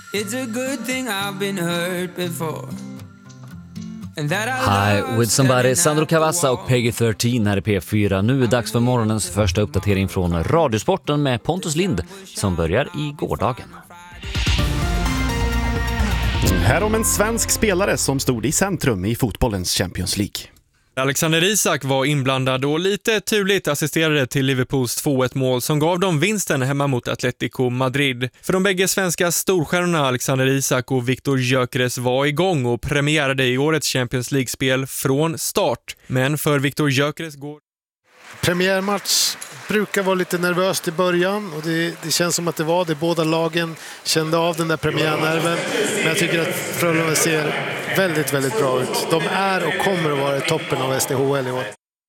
It's a good thing I've been hurt before. Hi with somebody, Sandro Cavazza och Peggy 13 här i P4. Nu är det dags för morgonens första uppdatering från Radiosporten med Pontus Lind som börjar i gårdagen. Här om en svensk spelare som stod i centrum i fotbollens Champions League. Alexander Isak var inblandad och lite turligt assisterade till Liverpools 2-1-mål som gav dem vinsten hemma mot Atletico Madrid. För de bägge svenska storstjärnorna Alexander Isak och Viktor Gyökeres var igång och premiärade i årets Champions League-spel från start. Men för Viktor Gyökeres går... Premiärmatch brukar vara lite nervöst i början och det känns som att det var det. Båda lagen kände av den där premiärnerven. Men jag tycker att Frölunda ser väldigt, väldigt bra ut. De är och kommer att vara i toppen av SDHL i år.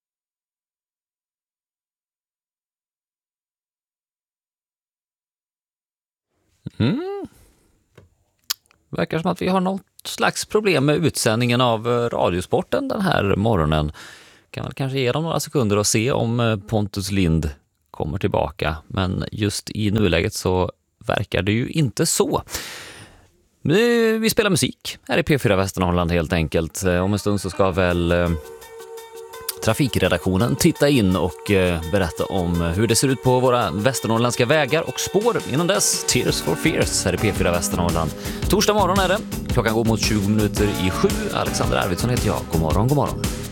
Verkar som att vi har något slags problem med utsändningen av Radiosporten den här morgonen. Kan väl kanske ge dem några sekunder och se om Pontus Lind kommer tillbaka. Men just i nuläget så verkar det ju inte så. Vi spelar musik här i P4 Västernorrland helt enkelt. Om en stund så ska väl trafikredaktionen titta in och berätta om hur det ser ut på våra västernorrländska vägar och spår. Innan dess, Tears for Fears här i P4 Västernorrland. Torsdag morgon är det. Klockan går mot 20 minuter i 7. Alexander Arvidsson heter jag. God morgon, god morgon.